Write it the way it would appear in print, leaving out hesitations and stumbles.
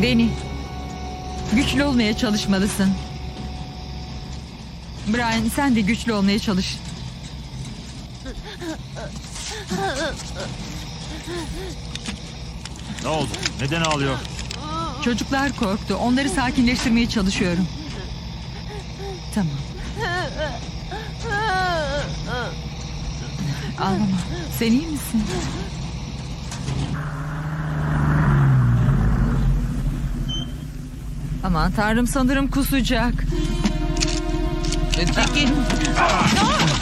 Deni, güçlü olmaya çalışmalısın. Brian, sen de güçlü olmaya çalış. Ne oldu? Neden ağlıyor? Çocuklar korktu. Onları sakinleştirmeye çalışıyorum. Tamam. Ağlama. Sen iyi misin? Aman tanrım, sanırım kusacak. Çekil.